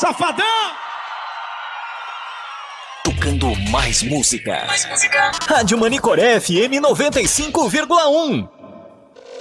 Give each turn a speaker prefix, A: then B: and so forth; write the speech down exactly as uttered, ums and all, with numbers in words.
A: Safadão!
B: Tocando mais música. Mais música. Rádio Manicoré F M noventa e cinco vírgula um.